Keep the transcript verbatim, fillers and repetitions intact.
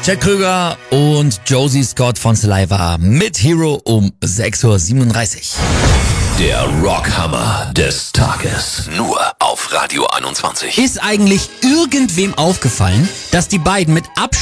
Chad Krüger und Josie Scott von Saliva mit Hero um sechs Uhr siebenunddreißig. Der Rockhammer des Tages. Nur auf Radio einundzwanzig. Ist eigentlich irgendwem aufgefallen, dass die beiden mit Abstand